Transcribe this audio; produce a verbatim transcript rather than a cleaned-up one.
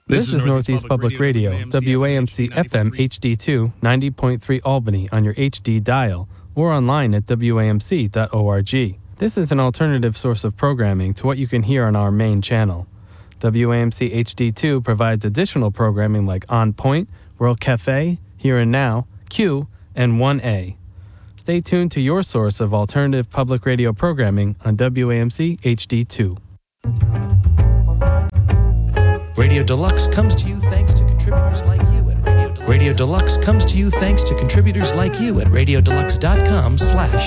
This is Northeast Public Radio, W A M C F M H D two, ninety point three Albany on your H D dial, or online at W A M C dot org. This is an alternative source of programming to what you can hear on our main channel. W A M C H D two provides additional programming like On Point, World Cafe, Here and Now, Q, and one A. Stay tuned to your source of alternative public radio programming on W A M C H D two. Radio Deluxe comes to you thanks to contributors like you at Radio Deluxe. Radio Deluxe comes to you thanks to contributors like you at radiodeluxe.com slash